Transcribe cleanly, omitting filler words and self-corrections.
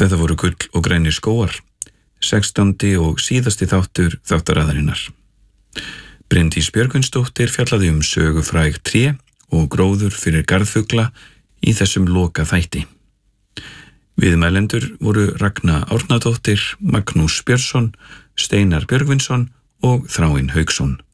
Þetta voru Gull og grænir skógar, 16. og síðasti þáttur þáttaraðarinnar. Bryndís Björgvinsdóttir fjallaði sögufræg tré og gróður fyrir garðfugla í þessum loka þætti. Viðmælendur voru Ragna Árnadóttir, Magnús Björnsson, Steinar Björgvinsson og Þráinn Hauksson.